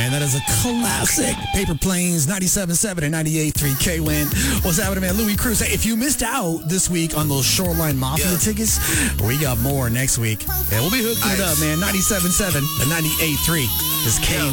man. That is a classic. Paper Planes, 97.7 and 98.3 K-Win. What's happening, man? Louis Cruz. Hey, if you missed out this week on those Shoreline Mafia tickets, we got more next week. Yeah, we'll be hooking it up, man. 97.7 and 98.3 is K-Win.